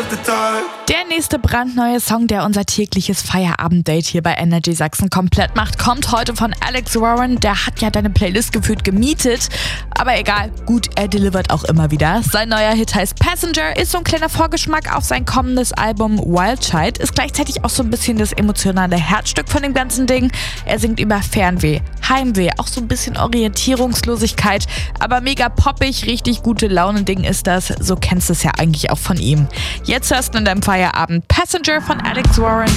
Der nächste brandneue Song, der unser tägliches Feierabenddate hier bei Energy Sachsen komplett macht, kommt heute von Alex Warren. Der hat ja deine Playlist gefühlt gemietet. Aber egal, gut, er delivert auch immer wieder. Sein neuer Hit heißt Passenger, ist so ein kleiner Vorgeschmack auf sein kommendes Album Wild Child, ist gleichzeitig auch so ein bisschen das emotionale Herzstück von dem ganzen Ding. Er singt über Fernweh, Heimweh, auch so ein bisschen Orientierungslosigkeit, aber mega poppig, richtig gute Laune-Ding ist das. So kennst du es ja eigentlich auch von ihm. Jetzt hörst du in deinem Feierabend Passenger von Alex Warren.